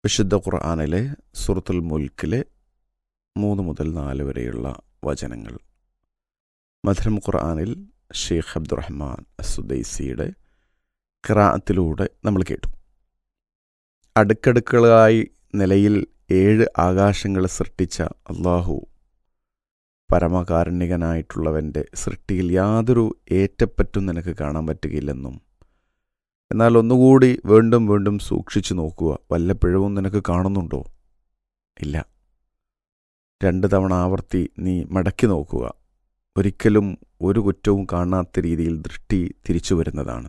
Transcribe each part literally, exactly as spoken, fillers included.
വിശുദ്ധ ഖുർആനിലെ സൂറത്തുൽ മുൽക്കിലെ മൂന്ന് മുതൽ നാല് വരെയുള്ള വചനങ്ങൾ. മധുരം ഖുർആനിൽ ഷെയ്ഖ് അബ്ദുറഹ്മാൻ അസ്സുദൈസിയുടെ ഖിറാഅത്തിലൂടെ നമ്മൾ കേട്ടു. അടുക്കടുക്കളായി നിലയിൽ ഏഴ് ആകാശങ്ങൾ സൃഷ്ടിച്ച അള്ളാഹു പരമകാരുണികനായിട്ടുള്ളവൻ്റെ സൃഷ്ടിയിൽ യാതൊരു ഏറ്റപ്പറ്റും നിനക്ക് കാണാൻ പറ്റുകയില്ലെന്നും, എന്നാൽ ഒന്നുകൂടി വീണ്ടും വീണ്ടും സൂക്ഷിച്ചു നോക്കുക, വല്ല പിഴവും നിനക്ക് കാണുന്നുണ്ടോ? ഇല്ല. രണ്ട് തവണ ആവർത്തി നീ മടക്കി നോക്കുക, ഒരിക്കലും ഒരു കുറ്റവും കാണാത്ത രീതിയിൽ ദൃഷ്ടി തിരിച്ചു വരുന്നതാണ്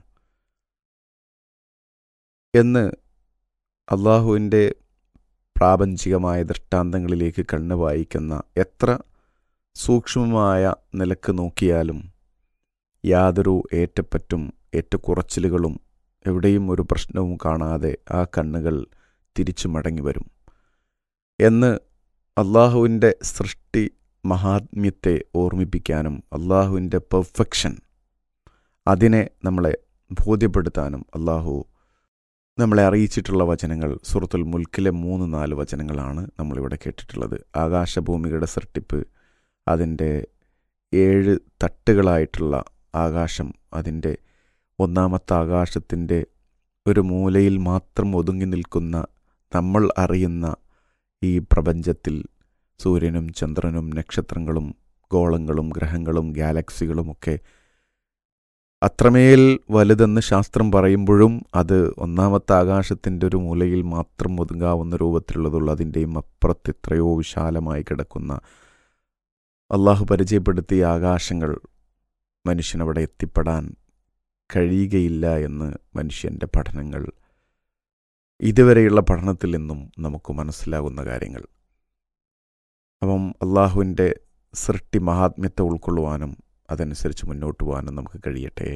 എന്ന് അള്ളാഹുവിൻ്റെ പ്രാപഞ്ചികമായ ദൃഷ്ടാന്തങ്ങളിലേക്ക് കണ്ണ് വായിക്കുന്ന എത്ര സൂക്ഷ്മമായ നിലക്ക് നോക്കിയാലും യാതൊരു ഏറ്റപ്പറ്റും ഏറ്റക്കുറച്ചിലുകളും എവിടെയും ഒരു പ്രശ്നവും കാണാതെ ആ കണ്ണുകൾ തിരിച്ചു മടങ്ങി വരും എന്ന് അള്ളാഹുവിൻ്റെ സൃഷ്ടി മഹാത്മ്യത്തെ ഓർമ്മിപ്പിക്കാനും അള്ളാഹുവിൻ്റെ പെർഫെക്ഷൻ അതിനെ നമ്മളെ ബോധ്യപ്പെടുത്താനും അള്ളാഹു നമ്മളെ അറിയിച്ചിട്ടുള്ള വചനങ്ങൾ സൂറത്തുൽ മുൽക്കിലെ മൂന്ന് നാല് വചനങ്ങളാണ് നമ്മളിവിടെ കേട്ടിട്ടുള്ളത്. ആകാശഭൂമികളുടെ സൃഷ്ടിപ്പ്, അതിൻ്റെ ഏഴ് തട്ടുകളായിട്ടുള്ള ആകാശം, അതിൻ്റെ ഒന്നാമത്തെ ആകാശത്തിൻ്റെ ഒരു മൂലയിൽ മാത്രം ഒതുങ്ങി നിൽക്കുന്ന നമ്മൾ അറിയുന്ന ഈ പ്രപഞ്ചത്തിൽ സൂര്യനും ചന്ദ്രനും നക്ഷത്രങ്ങളും ഗോളങ്ങളും ഗ്രഹങ്ങളും ഗാലക്സികളുമൊക്കെ അത്രമേൽ വലുതെന്ന് ശാസ്ത്രം പറയുമ്പോഴും അത് ഒന്നാമത്തെ ആകാശത്തിൻ്റെ ഒരു മൂലയിൽ മാത്രം ഒതുങ്ങാവുന്ന രൂപത്തിലുള്ളതുള്ളൂ. അതിൻ്റെയും അപ്പുറത്ത് എത്രയോ വിശാലമായി കിടക്കുന്ന അള്ളാഹു പരിചയപ്പെടുത്തിയ ആകാശങ്ങൾ മനുഷ്യനവിടെ എത്തിപ്പെടാൻ കഴിയുകയില്ല എന്ന് മനുഷ്യൻ്റെ പഠനങ്ങൾ, ഇതുവരെയുള്ള പഠനത്തിൽ നിന്നും നമുക്ക് മനസ്സിലാകുന്ന കാര്യങ്ങൾ. അപ്പം അള്ളാഹുവിൻ്റെ സൃഷ്ടി മഹാത്മ്യത്തെ ഉൾക്കൊള്ളുവാനും അതനുസരിച്ച് മുന്നോട്ട് പോകാനും നമുക്ക് കഴിയട്ടെ.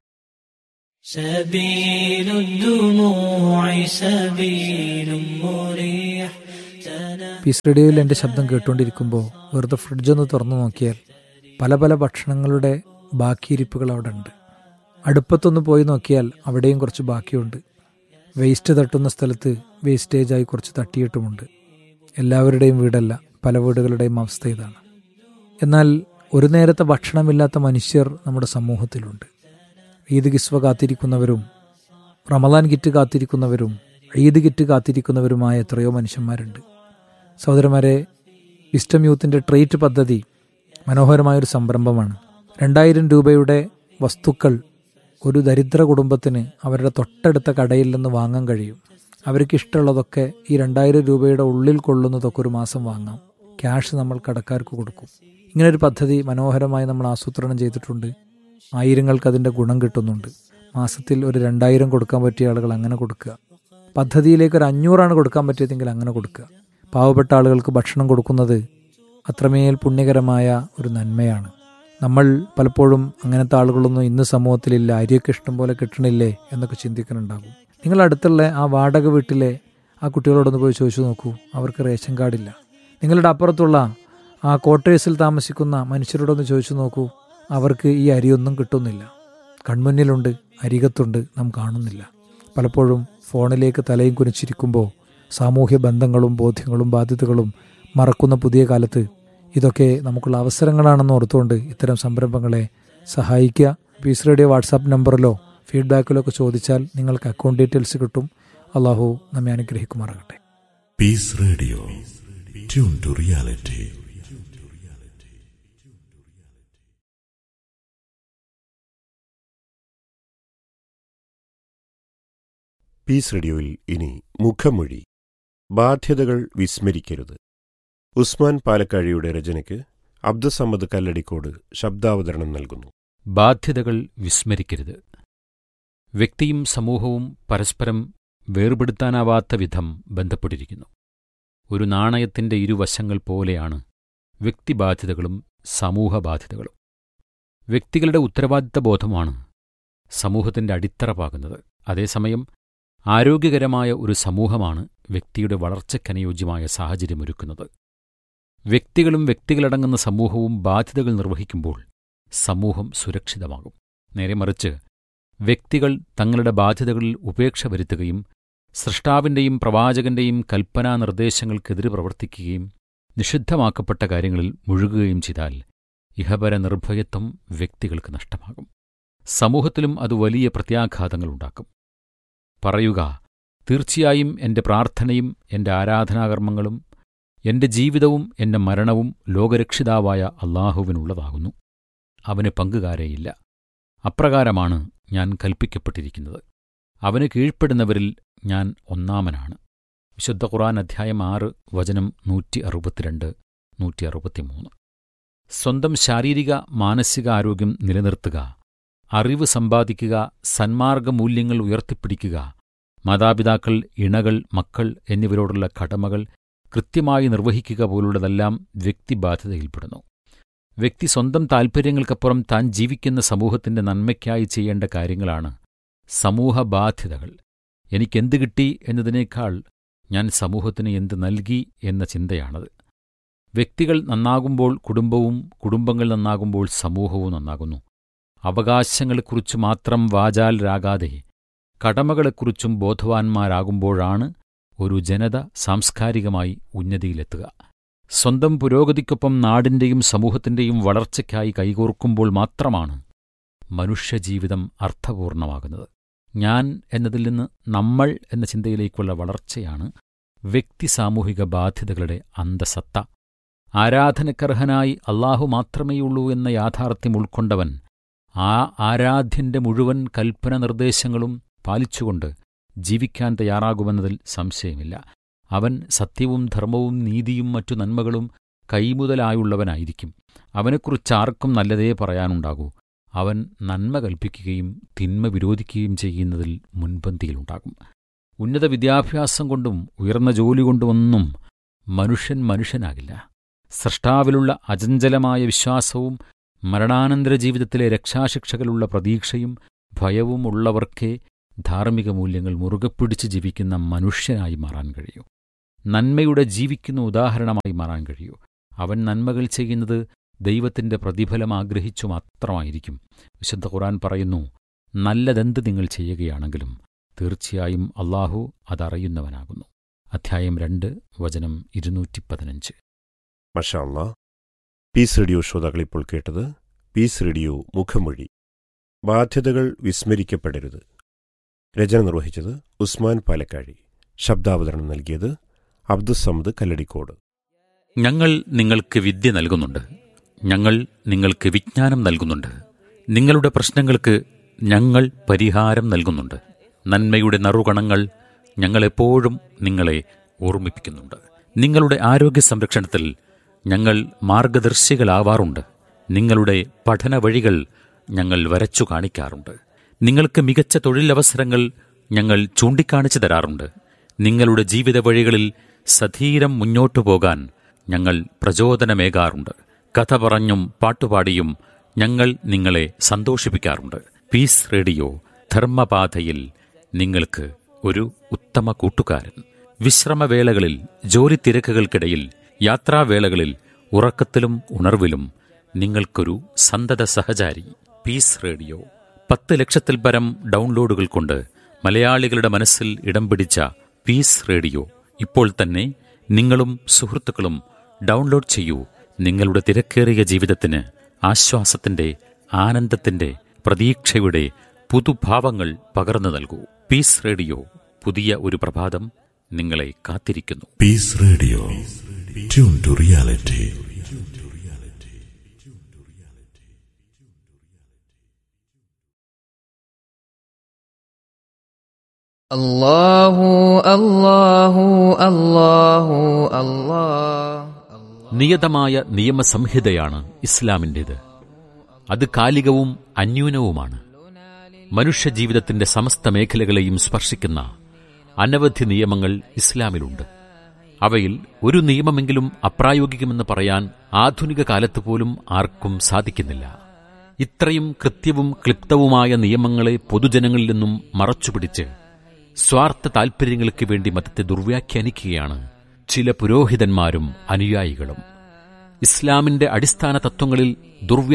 പീസ് റേഡിയോയിൽ എൻ്റെ ശബ്ദം കേട്ടുകൊണ്ടിരിക്കുമ്പോൾ വെറുതെ ഫ്രിഡ്ജൊന്ന് തുറന്നു നോക്കിയാൽ പല പല ഭക്ഷണങ്ങളുടെ ബാക്കിയിരിപ്പുകൾ അവിടെ ഉണ്ട്. അടുപ്പത്തൊന്ന് പോയി നോക്കിയാൽ അവിടെയും കുറച്ച് ബാക്കിയുണ്ട്. വേസ്റ്റ് തട്ടുന്ന സ്ഥലത്ത് വേസ്റ്റേജായി കുറച്ച് തട്ടിയിട്ടുമുണ്ട്. എല്ലാവരുടെയും വീടല്ല, പല വീടുകളുടെയും അവസ്ഥ ഇതാണ്. എന്നാൽ ഒരു നേരത്തെ ഭക്ഷണമില്ലാത്ത മനുഷ്യർ നമ്മുടെ സമൂഹത്തിലുണ്ട്. ഈദ് കിസ്വ കാത്തിരിക്കുന്നവരും റമദാൻ കിറ്റ് കാത്തിരിക്കുന്നവരും ഈദ് കിറ്റ് കാത്തിരിക്കുന്നവരുമായ എത്രയോ മനുഷ്യന്മാരുണ്ട്. സഹോദരന്മാരെ, വിസ്റ്റം യൂത്തിൻ്റെ ട്രേറ്റ് പദ്ധതി മനോഹരമായൊരു സംരംഭമാണ്. രണ്ടായിരം രൂപയുടെ വസ്തുക്കൾ ഒരു ദരിദ്ര കുടുംബത്തിന് അവരുടെ തൊട്ടടുത്ത കടയിൽ നിന്ന് വാങ്ങാൻ കഴിയും. അവർക്ക് ഇഷ്ടമുള്ളതൊക്കെ ഈ രണ്ടായിരം രൂപയുടെ ഉള്ളിൽ കൊള്ളുന്നതൊക്കെ ഒരു മാസം വാങ്ങാം. ക്യാഷ് നമ്മൾ കടക്കാർക്ക് കൊടുക്കും. ഇങ്ങനൊരു പദ്ധതി മനോഹരമായി നമ്മൾ ആസൂത്രണം ചെയ്തിട്ടുണ്ട്. ആയിരങ്ങൾക്ക് അതിൻ്റെ ഗുണം കിട്ടുന്നുണ്ട്. മാസത്തിൽ ഒരു രണ്ടായിരം കൊടുക്കാൻ പറ്റിയ ആളുകൾ അങ്ങനെ കൊടുക്കുക. പദ്ധതിയിലേക്ക് ഒരു അഞ്ഞൂറാണ് കൊടുക്കാൻ പറ്റിയതെങ്കിൽ അങ്ങനെ കൊടുക്കുക. പാവപ്പെട്ട ആളുകൾക്ക് ഭക്ഷണം കൊടുക്കുന്നത് അത്രമേൽ പുണ്യകരമായ ഒരു നന്മയാണ്. നമ്മൾ പലപ്പോഴും അങ്ങനത്തെ ആളുകളൊന്നും ഇന്ന് സമൂഹത്തിലില്ല, അരിയൊക്കെ ഇഷ്ടം പോലെ കിട്ടണില്ലേ എന്നൊക്കെ ചിന്തിക്കുന്നുണ്ടാകും. നിങ്ങൾ അടുത്തുള്ള ആ വാടക വീട്ടിലെ ആ കുട്ടികളോടൊന്ന് പോയി ചോദിച്ചു നോക്കൂ, അവർക്ക് റേഷൻ കാർഡില്ല. നിങ്ങളുടെ അപ്പുറത്തുള്ള ആ ക്വാർട്ടേഴ്സിൽ താമസിക്കുന്ന മനുഷ്യരോടൊന്ന് ചോദിച്ചു നോക്കൂ, അവർക്ക് ഈ അരിയൊന്നും കിട്ടുന്നില്ല. കൺമുന്നിലുണ്ട്, അരികത്തുണ്ട്, നാം കാണുന്നില്ല. പലപ്പോഴും ഫോണിലേക്ക് തലയും കുനിച്ചിരിക്കുമ്പോൾ സാമൂഹ്യ ബന്ധങ്ങളും ബോധ്യങ്ങളും ബാധ്യതകളും മറക്കുന്ന പുതിയ കാലത്ത് ഇതൊക്കെ നമുക്കുള്ള അവസരങ്ങളാണെന്ന് ഓർത്തുകൊണ്ട് ഇത്തരം സംരംഭങ്ങളെ സഹായിക്കുക. പീസ് റേഡിയോ വാട്സാപ്പ് നമ്പറിലോ ഫീഡ്ബാക്കിലോ ഒക്കെ ചോദിച്ചാൽ നിങ്ങൾക്ക് അക്കൗണ്ട് ഡീറ്റെയിൽസ് കിട്ടും. അള്ളാഹു നമ്മെ അനുഗ്രഹിക്കുമാറാകട്ടെ. Piece radio, tune to reality. Piece റേഡിയോയിൽ ഇനി മുഖമൊഴി. ബാധ്യതകൾ വിസ്മരിക്കരുത്. ഉസ്മാൻ പാലക്കാഴിയുടെ രചനയ്ക്ക് അബ്ദുസമ്മദ് കല്ലടിക്കോട് ശബ്ദാവതരണം നൽകുന്നു. ബാധ്യതകൾ വിസ്മരിക്കരുത്. വ്യക്തിയും സമൂഹവും പരസ്പരം വേർപെടുത്താനാവാത്ത വിധം ബന്ധപ്പെട്ടിരിക്കുന്നു. ഒരു നാണയത്തിന്റെ ഇരുവശങ്ങൾ പോലെയാണ് വ്യക്തിബാധ്യതകളും സമൂഹബാധ്യതകളും. വ്യക്തികളുടെ ഉത്തരവാദിത്തബോധമാണ് സമൂഹത്തിന്റെ അടിത്തറ പാകുന്നത്. അതേസമയം ആരോഗ്യകരമായ ഒരു സമൂഹമാണ് വ്യക്തിയുടെ വളർച്ചയ്ക്കനുയോജ്യമായ സാഹചര്യമൊരുക്കുന്നത്. വ്യക്തികളും വ്യക്തികളടങ്ങുന്ന സമൂഹവും ബാധ്യതകൾ നിർവഹിക്കുമ്പോൾ സമൂഹം സുരക്ഷിതമാകും. നേരെ മറിച്ച് വ്യക്തികൾ തങ്ങളുടെ ബാധ്യതകളിൽ ഉപേക്ഷ വരുത്തുകയും സൃഷ്ടാവിൻ്റെയും പ്രവാചകന്റെയും കൽപ്പനാ നിർദ്ദേശങ്ങൾക്കെതിരെ പ്രവർത്തിക്കുകയും നിഷിദ്ധമാക്കപ്പെട്ട കാര്യങ്ങളിൽ മുഴുകുകയും ചെയ്താൽ ഇഹപര നിർഭയത്വം വ്യക്തികൾക്ക് നഷ്ടമാകും. സമൂഹത്തിലും അത് വലിയ പ്രത്യാഘാതങ്ങളുണ്ടാക്കും. പറയുക, തീർച്ചയായും എന്റെ പ്രാർത്ഥനയും എന്റെ ആരാധനാകർമ്മങ്ങളും എന്റെ ജീവിതവും എന്റെ മരണവും ലോകരക്ഷിതാവായ അല്ലാഹുവിനുള്ളതാകുന്നു. അവന് പങ്കുകാരേയില്ല. അപ്രകാരമാണ് ഞാൻ കൽപ്പിക്കപ്പെട്ടിരിക്കുന്നത്. അവന് കീഴ്പ്പെടുന്നവരിൽ ഞാൻ ഒന്നാമനാണ്. വിശുദ്ധ ഖുർആൻ അധ്യായം ആറ് വചനം നൂറ്റി അറുപത്തിരണ്ട് നൂറ്റി അറുപത്തിമൂന്ന്. സ്വന്തം ശാരീരിക മാനസിക ആരോഗ്യം നിലനിർത്തുക, അറിവ് സമ്പാദിക്കുക, സന്മാർഗമൂല്യങ്ങൾ ഉയർത്തിപ്പിടിക്കുക, മാതാപിതാക്കൾ, ഇണകൾ, മക്കൾ എന്നിവരോടുള്ള കടമകൾ കൃത്യമായി നിർവഹിക്കുക പോലുള്ളതെല്ലാം വ്യക്തിബാധ്യതയിൽപ്പെടുന്നു. വ്യക്തി സ്വന്തം താൽപ്പര്യങ്ങൾക്കപ്പുറം താൻ ജീവിക്കുന്ന സമൂഹത്തിന്റെ നന്മയ്ക്കായി ചെയ്യേണ്ട കാര്യങ്ങളാണ് സമൂഹബാധ്യതകൾ. എനിക്കെന്ത് കിട്ടി എന്നതിനേക്കാൾ ഞാൻ സമൂഹത്തിന് എന്ത് നൽകി എന്ന ചിന്തയാണത്. വ്യക്തികൾ നന്നാകുമ്പോൾ കുടുംബവും, കുടുംബങ്ങൾ നന്നാകുമ്പോൾ സമൂഹവും നന്നാകുന്നു. അവകാശങ്ങളെക്കുറിച്ച് മാത്രം വാചാലരാകാതെ കടമകളെക്കുറിച്ചും ബോധവാന്മാരാകുമ്പോഴാണ് ഒരു ജനത സാംസ്കാരികമായി ഉന്നതിയിലെത്തുക. സ്വന്തം പുരോഗതിക്കൊപ്പം നാടിന്റെയും സമൂഹത്തിന്റെയും വളർച്ചയ്ക്കായി കൈകോർക്കുമ്പോൾ മാത്രമാണ് മനുഷ്യജീവിതം അർത്ഥപൂർണമാകുന്നത്. ഞാൻ എന്നതിൽ നിന്ന് നമ്മൾ എന്ന ചിന്തയിലേക്കുള്ള വളർച്ചയാണ് വ്യക്തി സാമൂഹിക ബാധ്യതകളുടെ അന്തസത്ത. ആരാധനക്കർഹനായി അല്ലാഹു മാത്രമേയുള്ളൂ എന്ന യാഥാർത്ഥ്യം ഉൾക്കൊണ്ടവൻ ആ ആരാധ്യന്റെ മുഴുവൻ കൽപ്പന നിർദ്ദേശങ്ങളും പാലിച്ചുകൊണ്ട് ജീവിക്കാൻ തയ്യാറാകുമെന്നതിൽ സംശയമില്ല. അവൻ സത്യവും ധർമ്മവും നീതിയും മറ്റു നന്മകളും കൈമുതലായുള്ളവനായിരിക്കും. അവനെക്കുറിച്ചാർക്കും നല്ലതേ പറയാനുണ്ടാകൂ. അവൻ നന്മ കൽപ്പിക്കുകയും തിന്മ വിരോധിക്കുകയും ചെയ്യുന്നതിൽ മുൻപന്തിയിലുണ്ടാകും. ഉന്നത വിദ്യാഭ്യാസം കൊണ്ടും ഉയർന്ന ജോലി കൊണ്ടുമൊന്നും മനുഷ്യൻ മനുഷ്യനാകില്ല. സ്രഷ്ടാവിലുള്ള അചഞ്ചലമായ വിശ്വാസവും മരണാനന്തര ജീവിതത്തിലെ രക്ഷാശിക്ഷകളുള്ള പ്രതീക്ഷയും ഭയവും ഉള്ളവർക്കേ ധാർമ്മിക മൂല്യങ്ങൾ മുറുകെ പിടിച്ച് ജീവിക്കുന്ന മനുഷ്യനായി മാറാൻ കഴിയൂ. നന്മയുടെ ജീവിക്കുന്ന ഉദാഹരണമായി മാറാൻ കഴിയൂ. അവൻ നന്മകൾ ചെയ്യുന്നത് ദൈവത്തിന്റെ പ്രതിഫലം ആഗ്രഹിച്ചു മാത്രമായിരിക്കും. വിശുദ്ധ ഖുർആൻ പറയുന്നു, നല്ലതെന്ത് നിങ്ങൾ ചെയ്യുകയാണെങ്കിലും തീർച്ചയായും അല്ലാഹു അതറിയുന്നവനാകുന്നു. അധ്യായം രണ്ട് വചനം ഇരുന്നൂറ്റി പതിനഞ്ച്. മഷാ അല്ലാ. പീസ് റേഡിയോ ശ്രോതാക്കൾ ഇപ്പോൾ കേട്ടത് പീസ് റേഡിയോ മുഖമൊഴി. ബാധ്യതകൾ വിസ്മരിക്കപ്പെടരുത്. രചന നിർവഹിച്ചത് ഉസ്മാൻ പാലക്കാഴി. ശബ്ദാവതരണം നൽകിയത് അബ്ദുസ്സമദ് കല്ലടിക്കോട്. ഞങ്ങൾ നിങ്ങൾക്ക് വിദ്യ നൽകുന്നുണ്ട്. ഞങ്ങൾ നിങ്ങൾക്ക് വിജ്ഞാനം നൽകുന്നുണ്ട്. നിങ്ങളുടെ പ്രശ്നങ്ങൾക്ക് ഞങ്ങൾ പരിഹാരം നൽകുന്നുണ്ട്. നന്മയുടെ നറുകണങ്ങൾ ഞങ്ങളെപ്പോഴും നിങ്ങളെ ഓർമ്മിപ്പിക്കുന്നുണ്ട്. നിങ്ങളുടെ ആരോഗ്യ സംരക്ഷണത്തിൽ ഞങ്ങൾ മാർഗദർശികളാവാറുണ്ട്. നിങ്ങളുടെ പഠന വഴികൾ ഞങ്ങൾ വരച്ചു കാണിക്കാറുണ്ട്. നിങ്ങൾക്ക് മികച്ച തൊഴിലവസരങ്ങൾ ഞങ്ങൾ ചൂണ്ടിക്കാണിച്ചു തരാറുണ്ട്. നിങ്ങളുടെ ജീവിത വഴികളിൽ സധീരം മുന്നോട്ടു പോകാൻ ഞങ്ങൾ പ്രചോദനമേകാറുണ്ട്. കഥ പറഞ്ഞും പാട്ടുപാടിയും ഞങ്ങൾ നിങ്ങളെ സന്തോഷിപ്പിക്കാറുണ്ട്. പീസ് റേഡിയോ ധർമ്മപാതയിൽ നിങ്ങൾക്ക് ഒരു ഉത്തമ കൂട്ടുകാരൻ. വിശ്രമവേളകളിൽ, ജോലി തിരക്കുകൾക്കിടയിൽ, യാത്രാവേളകളിൽ, ഉറക്കത്തിലും ഉണർവിലും നിങ്ങൾക്കൊരു സന്തത സഹചാരി. പീസ് റേഡിയോ പത്ത് ലക്ഷത്തിൽ പരം ഡൗൺലോഡുകൾ കൊണ്ട് മലയാളികളുടെ മനസ്സിൽ ഇടം പിടിച്ച പീസ് റേഡിയോ ഇപ്പോൾ തന്നെ നിങ്ങളും സുഹൃത്തുക്കളും ഡൗൺലോഡ് ചെയ്യൂ. നിങ്ങളുടെ തിരക്കേറിയ ജീവിതത്തിന് ആശ്വാസത്തിന്റെ, ആനന്ദത്തിന്റെ, പ്രതീക്ഷയുടെ പുതുഭാവങ്ങൾ പകർന്നു നൽകൂ. പീസ് റേഡിയോ, പുതിയ ഒരു പ്രഭാതം നിങ്ങളെ കാത്തിരിക്കുന്നു. Piece radio, tune to reality. അല്ലാഹു അല്ലാഹു അല്ലാഹു അല്ലാഹ്. നിയതമായ നിയമസംഹിതയാണ് ഇസ്ലാമിൻ്റേത്. അത് കാലികവും അന്യൂനവുമാണ്. മനുഷ്യജീവിതത്തിന്റെ സമസ്ത മേഖലകളെയും സ്പർശിക്കുന്ന അനവധി നിയമങ്ങൾ ഇസ്ലാമിലുണ്ട്. അവയിൽ ഒരു നിയമമെങ്കിലും അപ്രായോഗികമെന്ന് പറയാൻ ആധുനിക കാലത്ത് പോലും ആർക്കും സാധിക്കുന്നില്ല. ഇത്രയും കൃത്യവും ക്ലിപ്തവുമായ നിയമങ്ങളെ പൊതുജനങ്ങളിൽ നിന്നും മറച്ചുപിടിച്ച് സ്വാർത്ഥ താൽപര്യങ്ങൾക്ക് വേണ്ടി മതത്തെ ദുർവ്യാഖ്യാനിക്കുകയാണ് ചില പുരോഹിതന്മാരും അനുയായികളും. ഇസ്ലാമിന്റെ അടിസ്ഥാന തത്വങ്ങളിൽ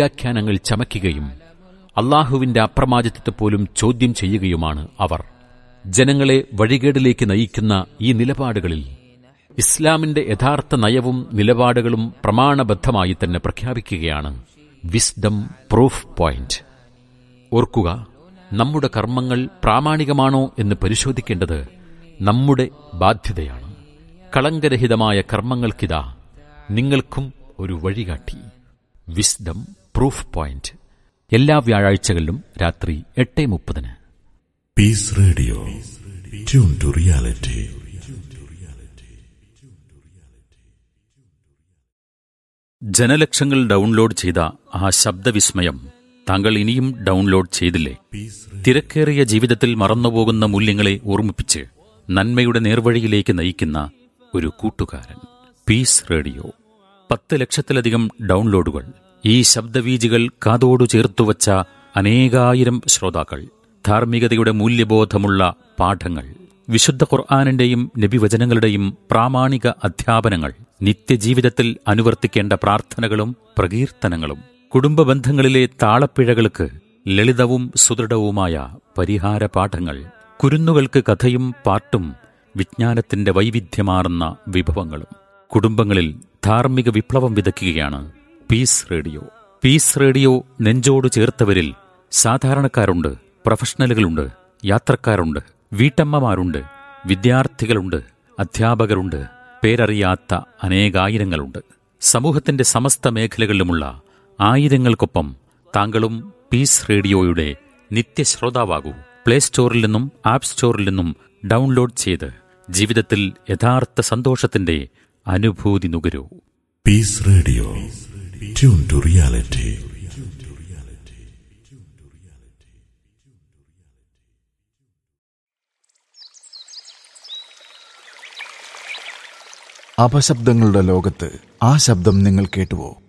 ദുർവ്യാഖ്യാനങ്ങൾ ചമയ്ക്കുകയും അല്ലാഹുവിന്റെ അപ്രമാദിത്വത്തെ പോലും ചോദ്യം ചെയ്യുകയുമാണ് അവർ. ജനങ്ങളെ വഴികേടിലേക്ക് നയിക്കുന്ന ഈ നിലപാടുകളിൽ ഇസ്ലാമിന്റെ യഥാർത്ഥ നയവും നിലപാടുകളും പ്രമാണബദ്ധമായി തന്നെ പ്രഖ്യാപിക്കുകയാണ് വിസ്ഡം പ്രൂഫ് പോയിന്റ്. ഓർക്കുക, നമ്മുടെ കർമ്മങ്ങൾ പ്രാമാണികമാണോ എന്ന് പരിശോധിക്കേണ്ടത് നമ്മുടെ ബാധ്യതയാണ്. കളങ്കരഹിതമായ കർമ്മങ്ങൾക്കിതാ നിങ്ങൾക്കും ഒരു വഴികാട്ടി. വിസ്ഡം പ്രൂഫ് പോയിന്റ് എല്ലാ വ്യാഴാഴ്ചകളിലും രാത്രി എട്ട് മുപ്പതിന്. Piece radio, tune to reality. ജനലക്ഷങ്ങൾ download ചെയ്ത ആ ശബ്ദവിസ്മയം താങ്കൾ ഇനിയും ഡൗൺലോഡ് ചെയ്തില്ലേ? തിരക്കേറിയ ജീവിതത്തിൽ മറന്നുപോകുന്ന മൂല്യങ്ങളെ ഓർമ്മിപ്പിച്ച് നന്മയുടെ നേർവഴിയിലേക്ക് നയിക്കുന്ന ഒരു കൂട്ടുകാരൻ. Piece radio. പത്ത് ലക്ഷത്തിലധികം ഡൗൺലോഡുകൾ. ഈ ശബ്ദവീജികൾ കാതോടു ചേർത്തുവച്ച അനേകായിരം ശ്രോതാക്കൾ. ധാർമ്മികതയുടെ മൂല്യബോധമുള്ള പാഠങ്ങൾ, വിശുദ്ധ ഖുർആാനിന്റെയും നബിവചനങ്ങളുടെയും പ്രാമാണിക അധ്യാപനങ്ങൾ, നിത്യജീവിതത്തിൽ അനുവർത്തിക്കേണ്ട പ്രാർത്ഥനകളും പ്രകീർത്തനങ്ങളും, കുടുംബ ബന്ധങ്ങളിലെ താളപ്പിഴകൾക്ക് ലളിതവും സുദൃഢവുമായ പരിഹാര പാഠങ്ങൾ, കുരുന്നുകൾക്ക് കഥയും പാട്ടും വിജ്ഞാനത്തിന്റെ വൈവിധ്യമാർന്ന വിഭവങ്ങളും. കുടുംബങ്ങളിൽ ധാർമ്മിക വിപ്ലവം വിതയ്ക്കുകയാണ് പീസ് റേഡിയോ. പീസ് റേഡിയോ നെഞ്ചോട് ചേർത്തവരിൽ സാധാരണക്കാരുണ്ട്, പ്രൊഫഷണലുകളുണ്ട്, യാത്രക്കാരുണ്ട്, വീട്ടമ്മമാരുണ്ട്, വിദ്യാർത്ഥികളുണ്ട്, അധ്യാപകരുണ്ട്, പേരറിയാത്ത അനേകായിരങ്ങളുണ്ട്. സമൂഹത്തിന്റെ സമസ്ത മേഖലകളിലുമുള്ള ആയിരങ്ങൾക്കൊപ്പം താങ്കളും പീസ് റേഡിയോയുടെ നിത്യശ്രോതാവാകൂ. പ്ലേ സ്റ്റോറിൽ നിന്നും ആപ്പ് സ്റ്റോറിൽ നിന്നും ഡൗൺലോഡ് ചെയ്ത് ജീവിതത്തിൽ യഥാർത്ഥ സന്തോഷത്തിന്റെ അനുഭൂതി നുകരൂ. Piece radio, tune to reality. അപശബ്ദങ്ങളുടെ ലോകത്ത് ആ ശബ്ദം നിങ്ങൾ കേട്ടുവോ?